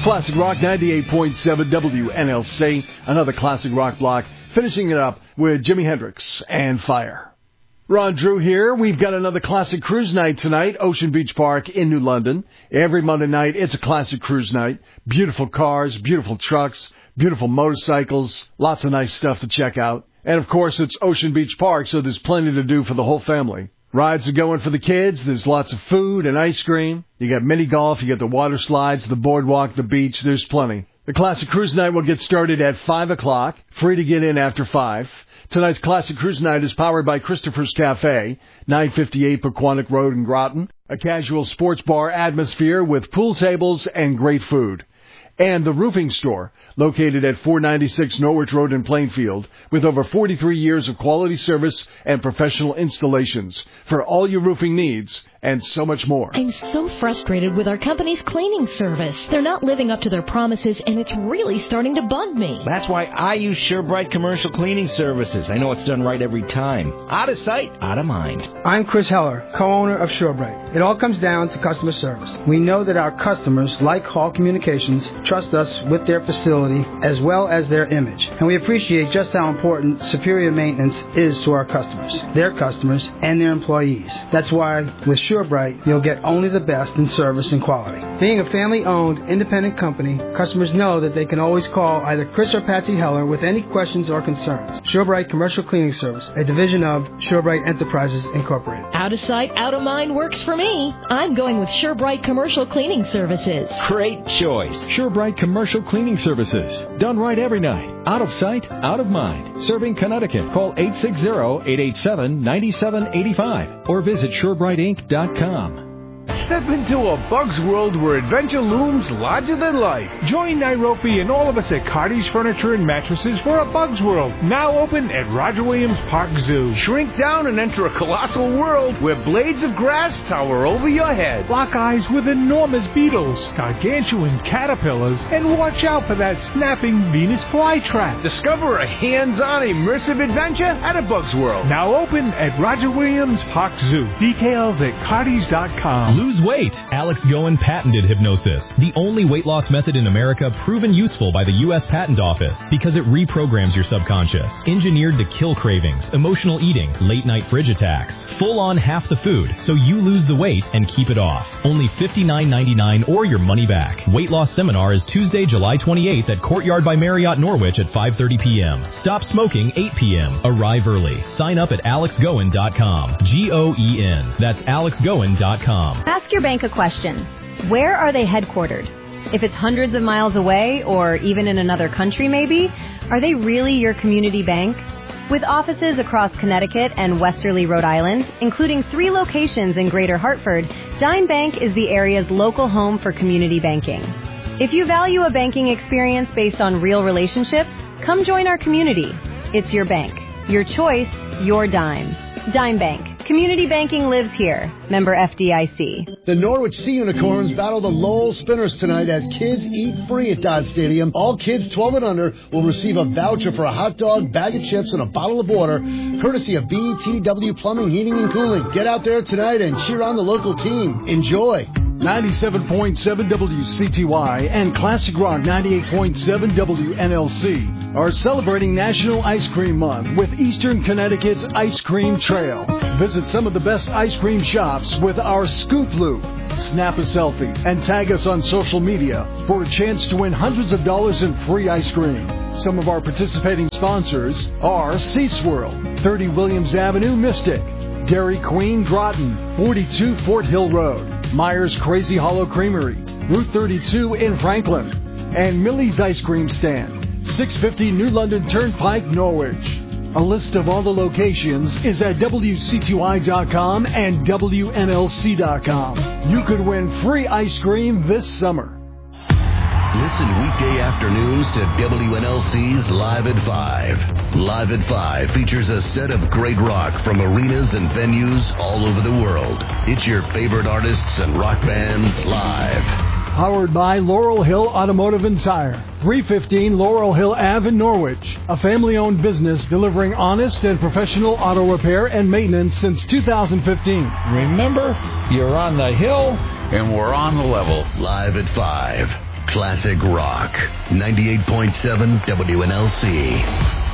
Classic Rock 98.7 WNLC, another classic rock block, finishing it up with Jimi Hendrix and Fire. Ron Drew here. We've got another classic cruise night tonight, Ocean Beach Park in New London. Every Monday night, it's a classic cruise night. Beautiful cars, beautiful trucks, beautiful motorcycles, lots of nice stuff to check out. And, of course, it's Ocean Beach Park, so there's plenty to do for the whole family. Rides are going for the kids. There's lots of food and ice cream. You got mini golf, you got the water slides, the boardwalk, the beach. There's plenty. The Classic Cruise Night will get started at 5 o'clock. Free to get in after 5. Tonight's Classic Cruise Night is powered by Christopher's Cafe, 958 Pequannock Road in Groton. A casual sports bar atmosphere with pool tables and great food. And the Roofing Store, located at 496 Norwich Road in Plainfield, with over 43 years of quality service and professional installations for all your roofing needs and so much more. I'm so frustrated with our company's cleaning service. They're not living up to their promises, and it's really starting to bug me. That's why I use SureBright Commercial Cleaning Services. I know it's done right every time. Out of sight, out of mind. I'm Chris Heller, co-owner of SureBright. It all comes down to customer service. We know that our customers, like Hall Communications, trust us with their facility as well as their image. And we appreciate just how important superior maintenance is to our customers, their customers, and their employees. That's why with SureBright, you'll get only the best in service and quality. Being a family-owned, independent company, customers know that they can always call either Chris or Patsy Heller with any questions or concerns. SureBright Commercial Cleaning Service, a division of SureBright Enterprises, Incorporated. Out of sight, out of mind works for me. I'm going with SureBright Commercial Cleaning Services. Great choice. SureBright Commercial Cleaning Services. Done right every night. Out of sight, out of mind. Serving Connecticut. Call 860-887-9785 or visit SureBrightInc.com. Step into a Bug's world where adventure looms larger than life. Join Nairobi and all of us at Cardi's Furniture and Mattresses for a Bug's World, now open at Roger Williams Park Zoo. Shrink down and enter a colossal world where blades of grass tower over your head. Lock eyes with enormous beetles, gargantuan caterpillars, and watch out for that snapping Venus flytrap. Discover a hands-on immersive adventure at a Bug's World, now open at Roger Williams Park Zoo. Details at cardis.com. Lose weight. Alex Goen patented hypnosis, the only weight loss method in America proven useful by the U.S. Patent Office because it reprograms your subconscious. Engineered to kill cravings, emotional eating, late-night fridge attacks. Full-on half the food, so you lose the weight and keep it off. Only $59.99 or your money back. Weight loss seminar is Tuesday, July 28th at Courtyard by Marriott Norwich at 5:30 p.m. Stop smoking 8 p.m. Arrive early. Sign up at alexgoen.com. Goen. That's alexgoen.com. Ask your bank a question. Where are they headquartered? If it's hundreds of miles away or even in another country maybe, are they really your community bank? With offices across Connecticut and Westerly, Rhode Island, including 3 locations in Greater Hartford, Dime Bank is the area's local home for community banking. If you value a banking experience based on real relationships, come join our community. It's your bank. Your choice, your dime. Dime Bank. Community banking lives here. Member FDIC. The Norwich Sea Unicorns battle the Lowell Spinners tonight as kids eat free at Dodge Stadium. All kids 12 and under will receive a voucher for a hot dog, bag of chips, and a bottle of water, courtesy of BTW Plumbing, Heating, and Cooling. Get out there tonight and cheer on the local team. Enjoy. 97.7 WCTY and Classic Rock 98.7 WNLC are celebrating National Ice Cream Month with Eastern Connecticut's Ice Cream Trail. Visit some of the best ice cream shops with our Scoop Loop. Snap a selfie and tag us on social media for a chance to win hundreds of dollars in free ice cream. Some of our participating sponsors are Sea Swirl, 30 Williams Avenue, Mystic, Dairy Queen, Groton, 42 Fort Hill Road, Myers Crazy Hollow Creamery, Route 32 in Franklin, and Millie's Ice Cream Stand, 650 New London Turnpike, Norwich. A list of all the locations is at WCTY.com and WNLC.com. You could win free ice cream this summer. Listen weekday afternoons to WNLC's Live at 5. Live at 5 features a set of great rock from arenas and venues all over the world. It's your favorite artists and rock bands live. Powered by Laurel Hill Automotive and Tire, 315 Laurel Hill Ave in Norwich. A family-owned business delivering honest and professional auto repair and maintenance since 2015. Remember, you're on the hill and we're on the level. Live at 5. Classic Rock. 98.7 WNLC.